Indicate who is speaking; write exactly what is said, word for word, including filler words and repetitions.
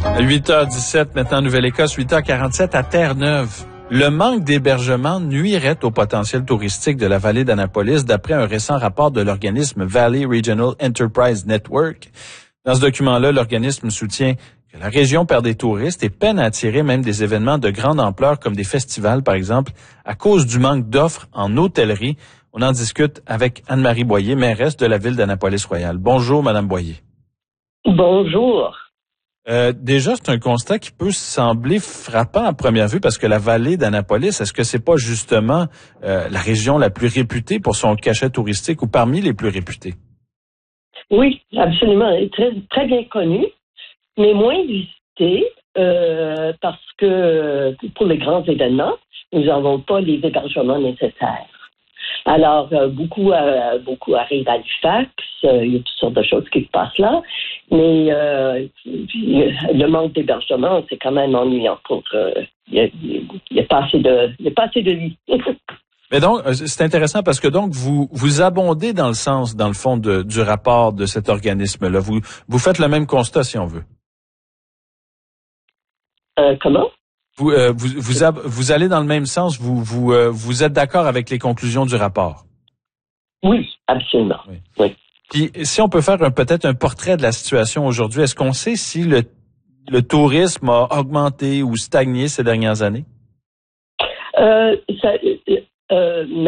Speaker 1: À huit heures dix-sept, maintenant Nouvelle-Écosse, huit heures quarante-sept à Terre-Neuve. Le manque d'hébergement nuirait au potentiel touristique de la vallée d'Annapolis, d'après un récent rapport de l'organisme Valley Regional Enterprise Network. Dans ce document-là, l'organisme soutient que la région perd des touristes et peine à attirer même des événements de grande ampleur comme des festivals, par exemple, à cause du manque d'offres en hôtellerie. On en discute avec Anne-Marie Boyer, mairesse de la ville d'Annapolis-Royal. Bonjour, Madame Boyer.
Speaker 2: Bonjour.
Speaker 1: Euh, déjà, c'est un constat qui peut sembler frappant à première vue parce que la vallée d'Annapolis, est-ce que c'est pas justement euh, la région la plus réputée pour son cachet touristique ou parmi les plus réputées?
Speaker 2: Oui, absolument. Elle est très, très bien connue, mais moins visitée euh, parce que pour les grands événements, nous n'avons pas les hébergements nécessaires. Alors, euh, beaucoup, euh, beaucoup arrivent à Halifax. Euh, il y a toutes sortes de choses qui se passent là. Mais euh, le manque d'hébergement, c'est quand même ennuyant. Pour, euh, il n'y a, a pas assez de, il y a pas assez de lits.
Speaker 1: Mais donc, c'est intéressant parce que donc, vous vous abondez dans le sens, dans le fond, de, du rapport de cet organisme-là. Vous, vous faites le même constat, si on veut.
Speaker 2: Euh, comment?
Speaker 1: Vous, euh, vous, vous, ab- vous allez dans le même sens, vous, vous, euh, vous êtes d'accord avec les conclusions du rapport?
Speaker 2: Oui, absolument.
Speaker 1: Oui.
Speaker 2: Oui.
Speaker 1: Puis, si on peut faire un, peut-être un portrait de la situation aujourd'hui, est-ce qu'on sait si le, le tourisme a augmenté ou stagné ces dernières années?
Speaker 2: Euh, ça, euh, euh,